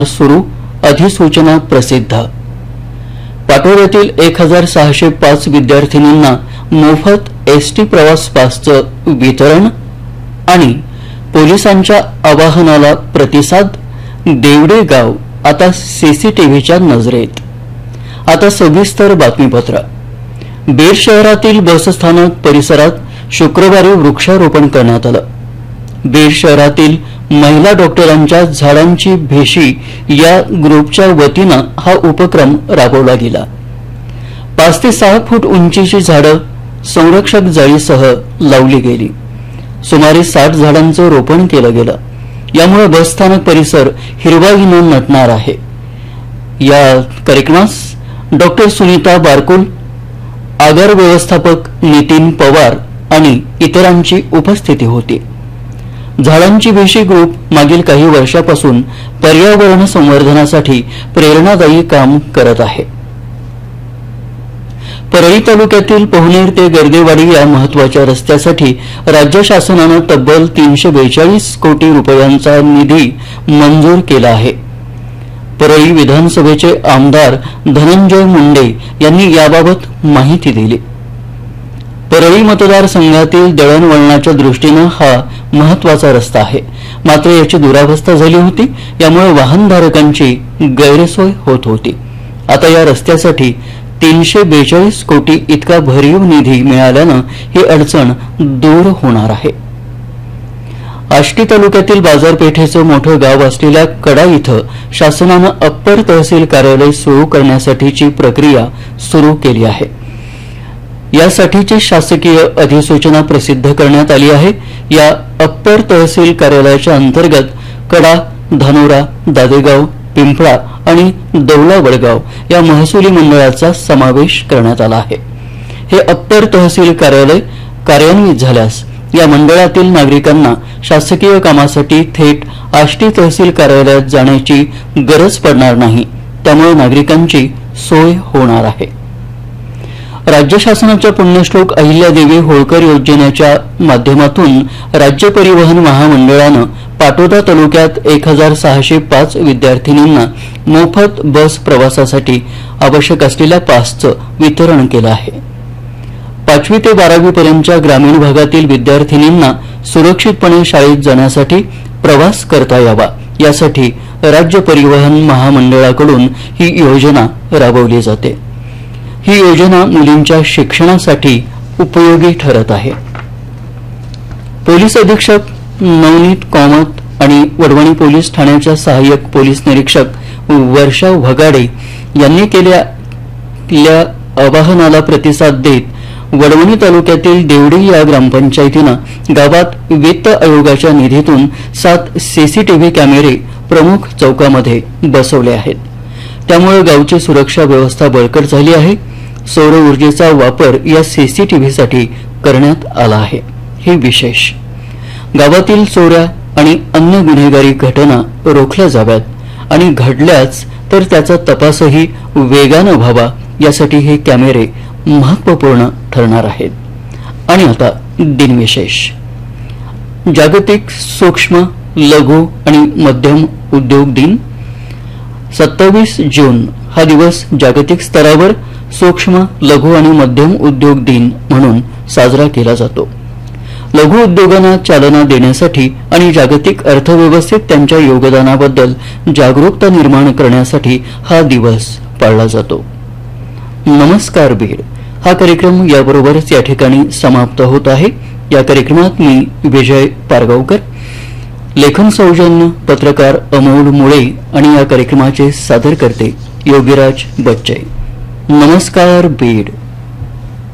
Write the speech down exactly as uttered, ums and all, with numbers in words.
सुरू अधिसूचना प्रसिद्ध। पाटोद्यातील एक हजार सहाशे पाच विद्यार्थिनींना मोफत एसटी प्रवास पासचं वितरण आणि पोलिसांच्या आवाहनाला प्रतिसाद। देवडे गाव आता सीसीटीव्हीच्या नजरेत। आता सविस्तर बातमीपत्र। बीड शहरातील बसस्थानक परिसरात शुक्रवारी वृक्षारोपण करण्यात आलं। बीड शहरातील महिला डॉक्टरांच्या झाडांची भेशी या ग्रुपच्या वतीनं हा उपक्रम राबवला गेला। पाच ते सहा फूट उंचीची झाडं संरक्षक जाळीसह लावली गेली। सुमारे साठ झाडांचं रोपण केलं गेलं। यामुळे बसस्थानक परिसर हिरवाईनं नटणार आहे। या कार्यक्रमास डॉक्टर सुनीता बारकुल, आगार व्यवस्थापक नितीन पवार आणि इतरांची उपस्थिती होती। झाडांची भेशी ग्रुप मागील काही वर्षापासून पर्यावरण संवर्धनासाठी प्रेरणादायी काम करत आहे। परळी तालुक्यातील पोहनेर ते गर्देवाडी या महत्वाच्या रस्त्यासाठी राज्य शासनाने तब्बल तीनशे बेचाळीस कोटी रुपयांचा निधी मंजूर केला आहे। परळी विधानसभेचे आमदार धनंजय मुंडे यांनी याबाबत माहिती दिली। परळी मतदारसंघातील दळणवळणाच्या दृष्टीने हा महत्वाचा रस्ता आहे, मात्र याची दुरावस्था झाली होती। यामुळे वाहनधारकांची गैरसोय होत होती। आता या रस्त्यासाठी तीनशे बेचाळीस कोटी इतका भरीव निधी मिळाल्यानं ही अडचण दूर होणार आहे। आष्टी तालुक्यातील बाजारपेठेचं मोठं गाव असलेल्या कडा इथं शासनानं अप्पर तहसील कार्यालय सुरू करण्यासाठीची प्रक्रिया सुरू केली आहे। यासाठीची शासकीय अधिसूचना प्रसिद्ध करण्यात आली आहे। या अप्पर तहसील कार्यालयाच्या अंतर्गत कडा, धानोरा, दादेगाव, पिंपळा आणि दौला वडगाव या महसुली मंडळाचा समावेश करण्यात आला आहे। हे अप्पर तहसील कार्यालय कार्यान्वित झाल्यास या मंडळातील नागरिकांना शासकीय कामासाठी थेट आष्टी तहसील कार्यालयात जाण्याची गरज पडणार नाही। त्यामुळे नागरिकांची सोय होणार आहे। राज्य शासनाच्या पुण्यश्लोक अहिल्यादेवी होळकर योजनेच्या माध्यमातून राज्य परिवहन महामंडळानं पाटोदा तालुक्यात एक हजार सहाशे पाच विद्यार्थिनींना मोफत बस प्रवासासाठी आवश्यक असलेल्या पासचं वितरण केलं आहे। पाचवी ते बारावी पर्यंतच्या ग्रामीण भागातील विद्यार्थिनींना सुरक्षितपणे शाळेत जाण्यासाठी प्रवास करता यावा, यासाठी राज्य परिवहन महामंडळाकडून ही योजना राबवली जाते। ही योजना मुलींच्या शिक्षणासाठी उपयोगी ठरत आहे। पोलीस अधीक्षक नवनीत कामत आणि वडवणी पोलीस ठाण्याच्या सहाय्यक पोलीस निरीक्षक वर्षा वगाडे यांनी केलेल्या आवाहनाला प्रतिसाद देत वडवणी तालुक्यातील देवडी या ग्रामपंचायतीनं गावात वित्त आयोगाच्या निधीतून सात सीसीटीव्ही कॅमेरे प्रमुख चौकामध्ये बसवले आहेत। त्यामुळे गावची सुरक्षा व्यवस्था बळकट झाली आहे। सौर ऊर्जेचा वापर या सीसीटीव्हीसाठी करण्यात आला आहे। हे विशेष गावातील चोऱ्या आणि अन्य गुन्हेगारी घटना रोखल्या जाव्यात आणि घडल्याच तर त्याचा तपासही वेगाने व्हावा, यासाठी हे कॅमेरे महत्त्वपूर्ण ठरणार आहेत। आणि आता दिनविशेष। जागतिक सूक्ष्म, लघु आणि मध्यम उद्योग दिन। सत्तावीस जून हा दिवस जागतिक स्तरावर सूक्ष्म, लघु आणि मध्यम उद्योग दिन म्हणून साजरा केला जातो। लघु उद्योगांना चालना देण्यासाठी आणि जागतिक अर्थव्यवस्थेत त्यांच्या योगदानाबद्दल जागरूकता निर्माण करण्यासाठी हा दिवस पाळला जातो। नमस्कार बीड हा कार्यक्रम याबरोबरच या ठिकाणी समाप्त होत आहे। या कार्यक्रमात मी विजय पारगावकर, लेखन सौजन्य पत्रकार अमोल मुळे आणि या कार्यक्रमाचे सादरकर्ते योगीराज बच्चे। नमस्कार बीड।